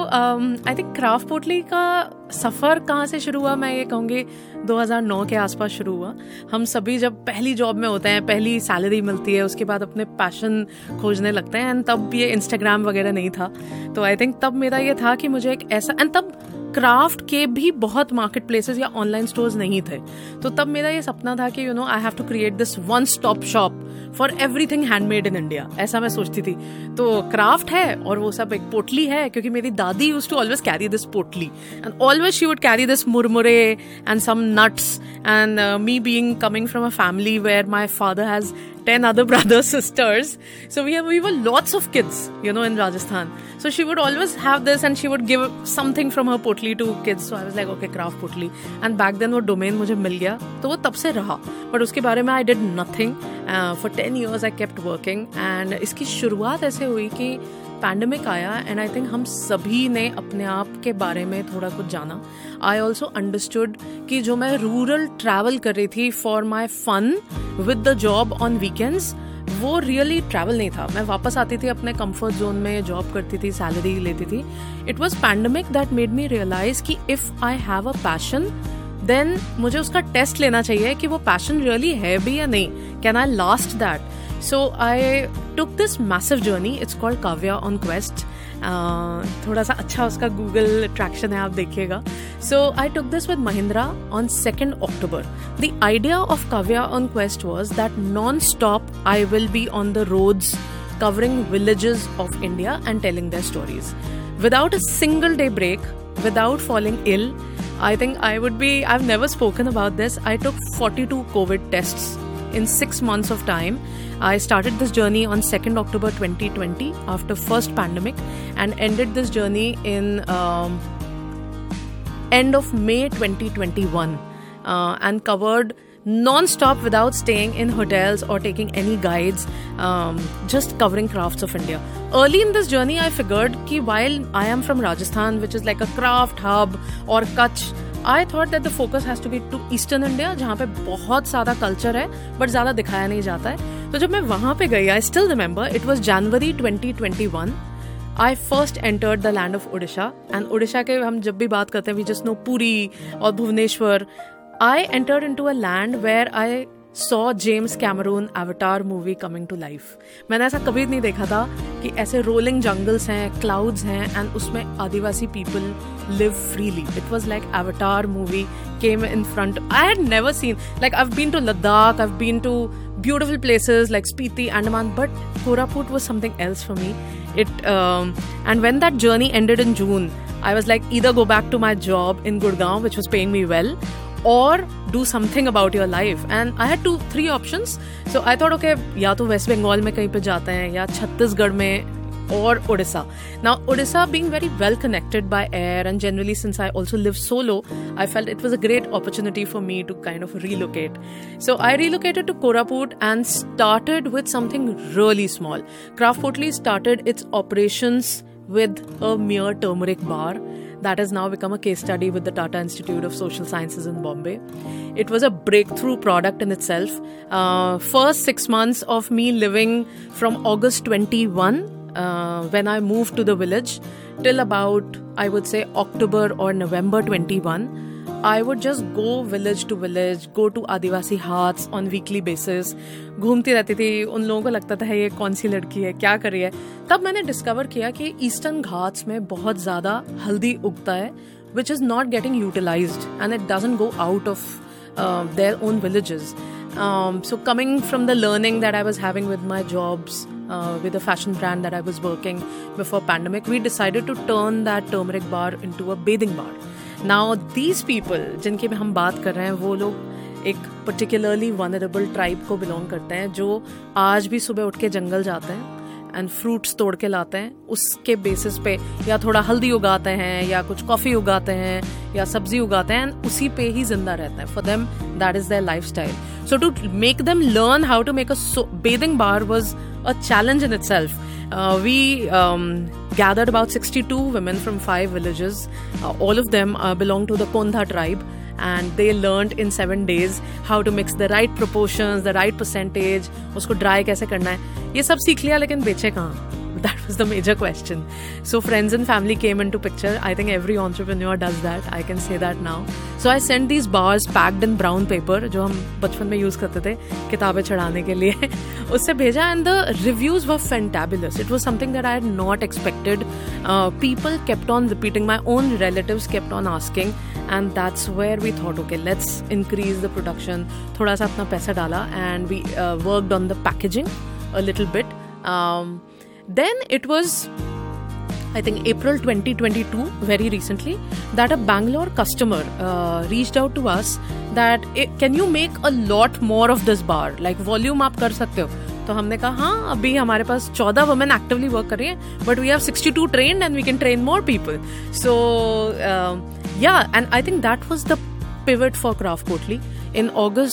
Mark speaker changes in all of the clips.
Speaker 1: I think craft पोटली का सफ़र कहाँ से शुरू हुआ, मैं ये कहूँगी 2009 के आसपास शुरू हुआ. हम सभी जब पहली जॉब में होते हैं, पहली सैलरी मिलती है, उसके बाद अपने पैशन खोजने लगते हैं. एंड तब ये इंस्टाग्राम वगैरह नहीं था, तो आई थिंक तब मेरा ये था कि मुझे एक ऐसा, एंड तब क्राफ्ट के भी बहुत मार्केट प्लेसेस या ऑनलाइन स्टोर्स नहीं थे. तो तब मेरा ये सपना था कि I have to create this one stop shop for everything handmade in India. ऐसा मैं सोचती थी. तो क्राफ्ट है और वो सब एक पोटली है, क्योंकि मेरी दादी used to always carry this पोटली and always she would carry this मुरमुरे and some nuts. And me coming from a family where my father has 10 other brothers, sisters. So we were lots of kids, in Rajasthan. So she would always have this and she would give something from her potli to kids. So I was like, okay, craft potli. And back then वो domain मुझे मिल गया, तो वो तब से रहा. But उसके बारे में I did nothing. For 10 years I kept working. And इसकी शुरुआत ऐसे हुई कि पैंडेमिक आया एंड आई थिंक हम सभी ने अपने आप के बारे में थोड़ा कुछ जाना. आई ऑल्सो अंडरस्टूड कि जो मैं रूरल ट्रैवल कर रही थी for my fun with the job on weekends, वो रियली ट्रैवल नहीं था. मैं वापस आती थी अपने कंफर्ट जोन में, जॉब करती थी, सैलरी लेती थी. It was pandemic that made me realise कि if I have a passion then मुझे उसका टेस्ट लेना चाहिए कि वो पैशन रियली है भी या नहीं. Can I last that? So I took this massive journey. It's called Kavya on Quest. थोड़ा सा अच्छा उसका Google traction है, आप देखिएगा. So I took this with Mahindra on 2nd October. The idea of Kavya on Quest was that non-stop I will be on the roads covering villages of India and telling their stories. Without a single day break, without falling ill, I think I've never spoken about this. I took 42 COVID tests in 6 months of time. I started this journey on 2nd October 2020 after first pandemic and ended this journey in end of May 2021 and covered non-stop without staying in hotels or taking any guides, just covering crafts of India. Early in this journey I figured कि while I am from Rajasthan, which is like a craft hub, or Kutch, I thought that the focus has to be to Eastern India, जहाँ पे बहुत सारा culture है but ज़्यादा दिखाया नहीं जाता है. तो जब मैं वहाँ पे गई, I still remember, it was January 2021. I first entered the land of Odisha. And Odisha के हम जब भी बात करते हैं, we just know Puri और Bhubaneswar. I entered into a land where I saw James Cameron Avatar movie coming to life. मैंने ऐसा कभी नहीं देखा था कि ऐसे rolling jungles हैं, clouds हैं, and उसमें आदिवासी people live freely. It was like Avatar movie came in front. I had never seen, like I've been to Ladakh, I've been to beautiful places like Spiti, Andaman, but Koraput was something else for me. And when that journey ended in June, I was like, either go back to my job in Gurgaon, which was paying me well, or do something about your life. And I had 3 options. So I thought, okay, या तो waste Bengal में कहीं पे जाते हैं, या छत्तीसगढ़ में, or Odisha. Now Odisha being very well connected by air, and generally since I also live solo, I felt it was a great opportunity for me to kind of relocate. So I relocated to Koraput and started with something really small. Craft Potli started its operations with a mere turmeric bar that has now become a case study with the Tata Institute of Social Sciences in Bombay. It was a breakthrough product in itself. First 6 months of me living from August 21, when I moved to the village, till about, I would say, October or November 21, I would just go village to village, go to Adivasi Haats on weekly basis. घूमती रहती थी. उन लोगों को लगता था ये कौन सी लड़की है, क्या कर रही है. तब मैंने डिस्कवर किया कि ईस्टर्न घाट्स में बहुत ज़्यादा हल्दी उगता है, which is not getting utilized and it doesn't go out of their own villages. So coming from the learning that I was having with my jobs, with a fashion brand that I was working before pandemic, we decided to turn that turmeric bar into a bathing bar. Now these people जिनकी हम बात कर रहे हैं, वो लोग एक particularly vulnerable tribe को belong करते हैं, जो आज भी सुबह उठ के जंगल जाते हैं एंड फ्रूट्स तोड़ के लाते हैं. उसके बेसिस पे या थोड़ा हल्दी उगाते हैं, या कुछ कॉफी उगाते हैं, या सब्जी उगाते हैं, एंड उसी पे ही जिंदा रहते हैं. For them that is there lifestyle. So to make them learn how to make a bathing bar was a challenge in itself. We gathered about 62 women from 5 villages. All of them belong to the Kondha tribe, and they learned in 7 days how to mix the right proportions, the right percentage, उसको dry कैसे करना है. ये सब सीख लिया, लेकिन बेचे कहाँ. That was the major question. So friends and family came into picture. I think every entrepreneur does that. I can say that now. So I sent these bars packed in brown paper, जो हम बचपन में use करते थे किताबें चढ़ाने के लिए. उससे भेजा, and the reviews were fantabulous. It was something that I had not expected. People kept on repeating. My own relatives kept on asking, and that's where we thought, okay, let's increase the production. थोड़ा सा अपना पैसा डाला, and we worked on the packaging a little bit. Then it was, I think, April 2022, very recently, that a Bangalore customer reached out to us that, can you make a lot more of this bar? Like, volume आप कर सकते हो? तो हमने कहा हाँ, अभी हमारे पास 14 women actively work कर रही हैं, but we have 62 trained and we can train more people. So yeah, and I think that was the pivot for Craft Potli. In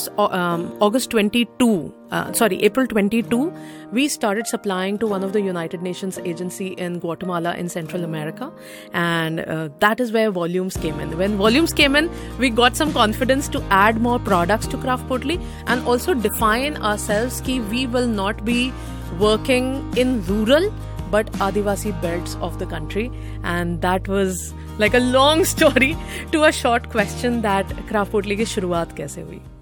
Speaker 1: April 22, we started supplying to one of the United Nations agency in Guatemala in Central America, and that is where volumes came in. When volumes came in, we got some confidence to add more products to Craft Potli and also define ourselves कि we will not be working in rural but Adivasi belts of the country. And that was like a long story to a short question that Craft Potli की शुरुआत कैसे हुई.